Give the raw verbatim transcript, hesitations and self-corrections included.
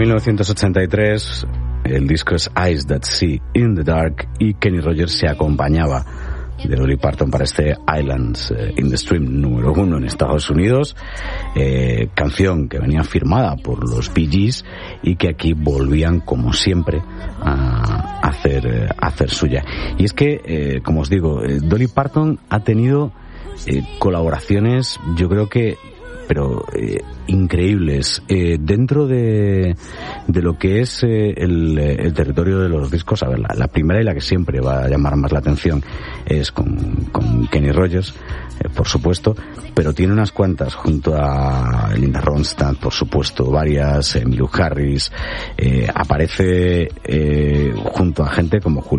mil novecientos ochenta y tres, el disco es Eyes That See in the Dark y Kenny Rogers se acompañaba de Dolly Parton para este Islands in the Stream número uno en Estados Unidos, eh, canción que venía firmada por los Bee Gees y que aquí volvían como siempre a hacer, a hacer suya. Y es que, eh, como os digo, eh, Dolly Parton ha tenido eh, colaboraciones, yo creo que pero eh, increíbles eh, dentro de de lo que es eh, el, el territorio de los discos. A ver, la, la primera y la que siempre va a llamar más la atención es con, con Kenny Rogers, eh, por supuesto, pero tiene unas cuantas junto a Linda Ronstadt, por supuesto, varias, Emmylou Harris, eh, aparece eh, junto a gente como Julio